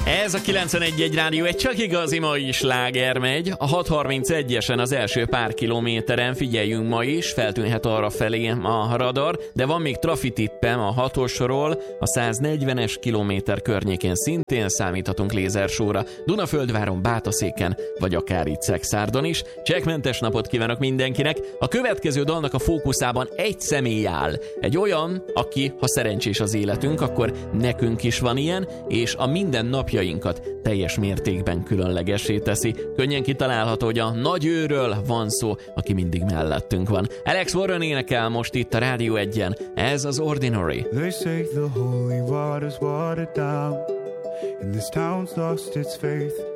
Ez a 91.1 Rádió, egy csak igazi mai sláger megy. A 6.31-esen az első pár kilométeren figyeljünk ma is, feltűnhet arra felé a radar, de van még trafitippem a 6-osról, a 140-es kilométer környékén szintén számíthatunk lézersóra, Dunaföldváron, Bátaszéken, vagy akár itt Szekszárdon is. Csekkmentes napot kívánok mindenkinek! A következő dalnak a fókuszában egy személy áll. Egy olyan, aki, ha szerencsés az életünk, akkor nekünk is van ilyen, és a mindennapjainkat teljes mértékben különlegessé teszi. Könnyen kitalálható, hogy a nagy őről van szó, aki mindig mellettünk van. Alex Warren énekel most itt a Rádió 1-en. Ez az Ordinary. They say the holy water's watered down, and this town's lost its faith.